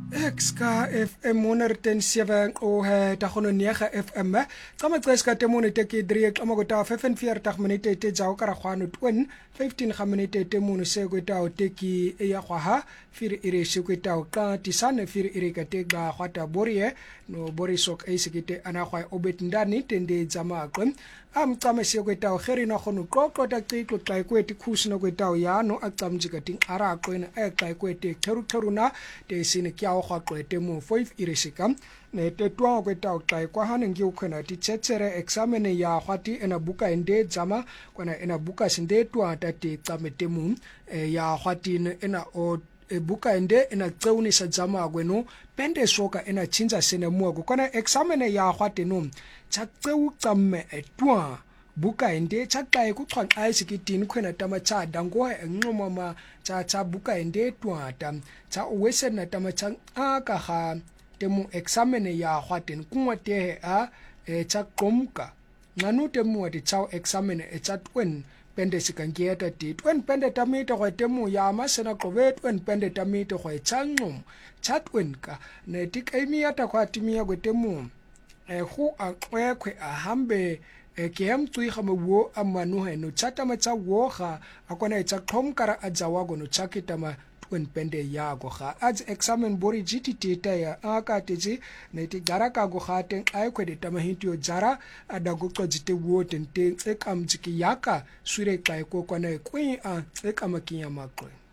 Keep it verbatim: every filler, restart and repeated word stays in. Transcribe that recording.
Ekska F M honderd en sewe o dagono nege F M. Tsama tseska temone te ke drie tsama go ta vyfenveertig minute te tsao ka ragwano twin fifteen ga minute te mono se go ta o te ki e ya gwa vier ire se go ta o ka tisane vier ire ka te ga gwata borie no borisok e se kete ana gwa obet ndani tende tsama qem am tsama se go ta o geri na gono qoqo ta qixo xa kweti khusino go ta o ya no a tsamjika ting ara qena e xa kweti kheru kheruna te sine kya o gwa qete mo five ire sekam ne te twa go ta o xa kwa hanen gi o khona ti tsetsere examine ya gwati ena buka ende tsama kwana ena buka sinde twa ta te tsamete mo ya gwati ena o e buka ende ena tseuni sa tsama gweno pende soka ena chinza sene mo go kwana examine ya gwati no tsa tseu tsamme e twa buka ende tsa xa ku xwa xa sikitini khona tama tsa dango enqoma ma tsa tsa buka ende twa ta tsa wesena tama tsa aka ga temu examine ya gwati kunwa te a tsa qomka nganu temu wa tsa examine e tsa twen pende sikangeta ti twen pende tamita go temu ya masena qobe twen pende tamita go tsanqom chatwen ka ne tikaimi ata kwa timia go temu e go a kwekwe a hambe e ke am tsui ga mo a manu he no chata ma tsa wo ga a kona tsa qomkara a jawa go no chakita ma twen pende ya go ga as examine bori G T T ta ya aka tiji ne ti gara ka go ga ten ai kwede tama hitio jara ada go tsojite wo ten te e kam jiki yaka sure kai ko kona kwi a e kamakinya makwe